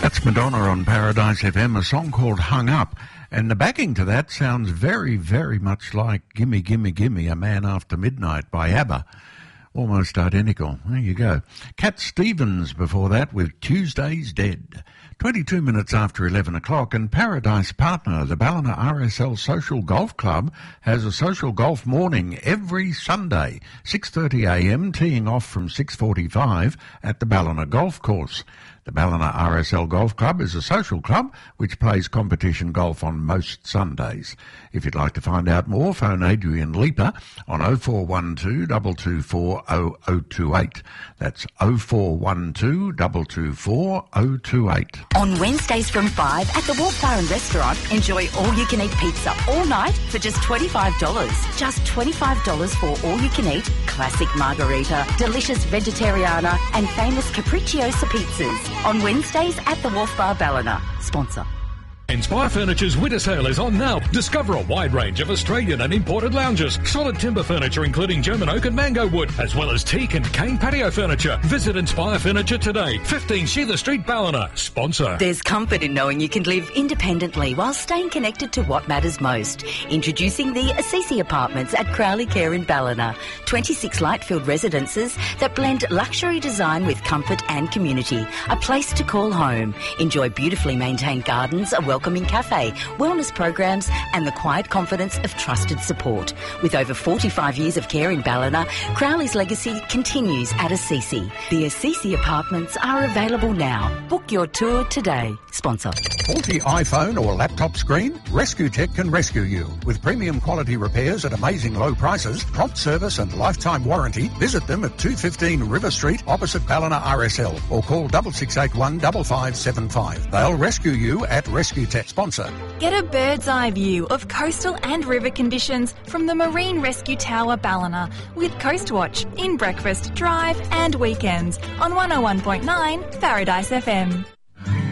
That's Madonna on Paradise FM, a song called Hung Up. And the backing to that sounds very, very much like Gimme, Gimme, Gimme, A Man After Midnight by ABBA. Almost identical. There you go. Cat Stevens before that with Tuesday's Dead. 22 minutes after 11 o'clock, and Paradise Partner, the Ballina RSL Social Golf Club, has a social golf morning every Sunday, 6:30am, teeing off from 6:45 at the Ballina Golf Course. The Ballina RSL Golf Club is a social club which plays competition golf on most Sundays. If you'd like to find out more, phone Adrian Leaper on 0412 224 0028. That's 0412 224 028. On Wednesdays from 5 at the Wharf Bar and Restaurant, enjoy all-you-can-eat pizza all night for just $25. Just $25 for all-you-can-eat, classic margarita, delicious vegetariana and famous capricciosa pizzas. On Wednesdays at the Wharf Bar Ballina. Sponsor. Inspire Furniture's winter sale is on now. Discover a wide range of Australian and imported lounges, solid timber furniture including German oak and mango wood, as well as teak and cane patio furniture. Visit Inspire Furniture today, 15 Sheila Street, Ballina. Sponsor. There's comfort in knowing you can live independently while staying connected to what matters most. Introducing the Assisi Apartments at Crowley Care in Ballina. 26 light-filled residences that blend luxury design with comfort and community. A place to call home. Enjoy beautifully maintained gardens, a welcoming cafe, wellness programs and the quiet confidence of trusted support. With over 45 years of care in Ballina, Crowley's legacy continues at Assisi. The Assisi Apartments are available now. Book your tour today. Sponsor. Faulty iPhone or laptop screen? Rescue Tech can rescue you. With premium quality repairs at amazing low prices, prompt service and lifetime warranty, visit them at 215 River Street opposite Ballina RSL or call 6681 5575. They'll rescue you at Rescue Tech. Sponsor. Get a bird's eye view of coastal and river conditions from the Marine Rescue Tower Ballina with Coastwatch in breakfast, drive and weekends on 101.9 Paradise FM.